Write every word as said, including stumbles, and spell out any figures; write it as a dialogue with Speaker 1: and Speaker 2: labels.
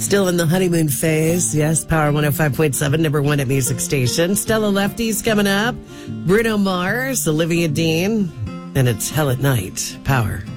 Speaker 1: Still in the honeymoon phase. Yes, Power one oh five point seven, number one at music station. Stella Lefty's coming up. Bruno Mars, Olivia Dean. And it's Hell at Night. Power.